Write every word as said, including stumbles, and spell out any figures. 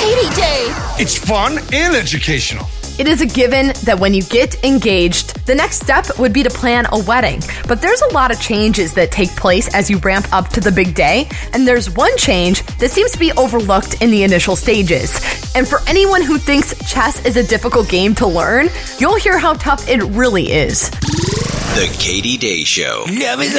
Katie Day. It's fun and educational. It is a given that when you get engaged, the next step would be to plan a wedding. But there's a lot of changes that take place as you ramp up to the big day, and there's one change that seems to be overlooked in the initial stages. And for anyone who thinks chess is a difficult game to learn, you'll hear how tough it really is. The Katie Day Show.